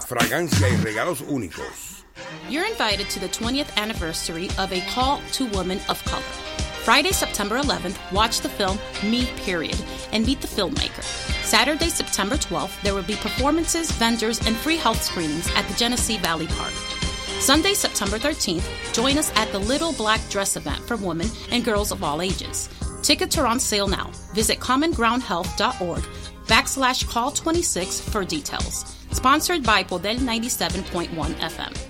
fragancia y regalos únicos. You're invited to the 20th anniversary of A Call to Women of Color. Friday, September 11th, watch the film Me, Period, and meet the filmmaker. Saturday, September 12th, there will be performances, vendors, and free health screenings at the Genesee Valley Park. Sunday, September 13th, join us at the Little Black Dress event for women and girls of all ages. Tickets are on sale now. Visit commongroundhealth.org/call26 for details. Sponsored by Podel 97.1 FM.